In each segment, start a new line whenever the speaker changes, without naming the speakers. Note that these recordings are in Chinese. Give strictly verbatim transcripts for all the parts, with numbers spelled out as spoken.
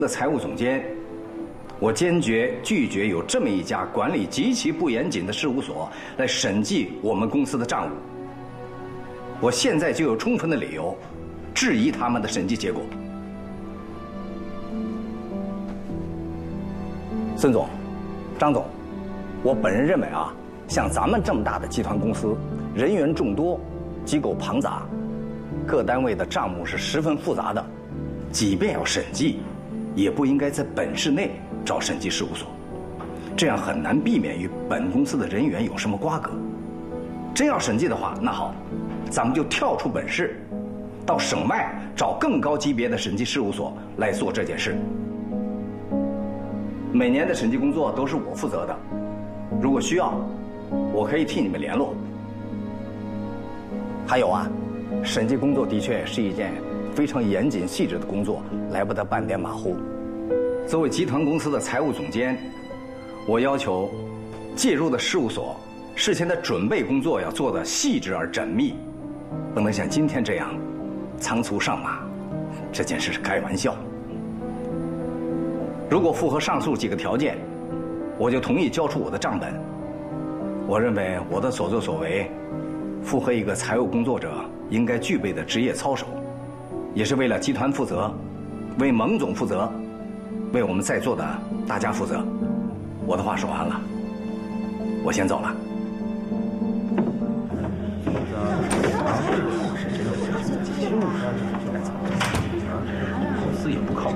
的财务总监，我坚决拒绝有这么一家管理极其不严谨的事务所来审计我们公司的账务。我现在就有充分的理由质疑他们的审计结果。孙总、张总，我本人认为啊，像咱们这么大的集团公司，人员众多，机构庞杂，各单位的账目是十分复杂的，即便要审计，也不应该在本市内找审计事务所，这样很难避免与本公司的人员有什么瓜葛。真要审计的话，那好，咱们就跳出本市，到省外找更高级别的审计事务所来做这件事。每年的审计工作都是我负责的，如果需要，我可以替你们联络。还有啊，审计工作的确是一件非常严谨细致的工作，来不得半点马虎。作为集团公司的财务总监，我要求介入的事务所事前的准备工作要做得细致而缜密，不能像今天这样仓促上马。这件事是开玩笑。如果符合上述几个条件，我就同意交出我的账本。我认为我的所作所为符合一个财务工作者应该具备的职业操守，也是为了集团负责，为蒙总负责，为我们在座的大家负责。我的话说完了，我先走了。公司也不靠谱。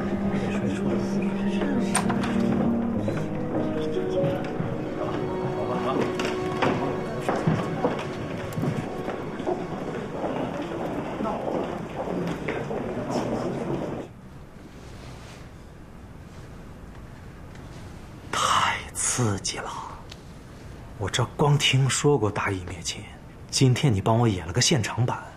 刺激了！我这光听说过大义灭亲，今天你帮我演了个现场版。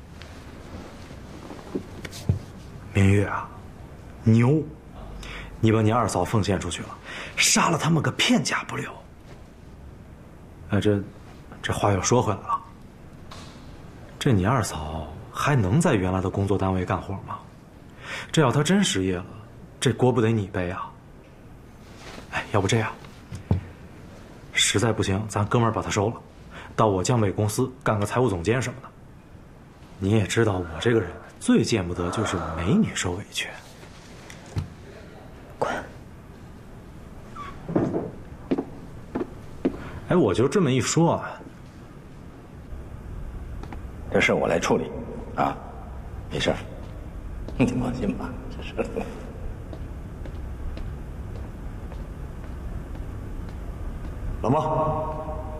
明月啊，牛！你把你二嫂奉献出去了，杀了他们个片甲不留。哎，这这话又说回来了，这你二嫂还能在原来的工作单位干活吗？这要她真失业了，这锅不得你背啊！哎，要不这样。实在不行，咱哥们儿把他收了，到我江北公司干个财务总监什么的。你也知道我这个人最见不得就是美女受委屈。
滚！
哎，我就这么一说啊，
这事我来处理，啊，没事，你放心吧，这事。
老孟，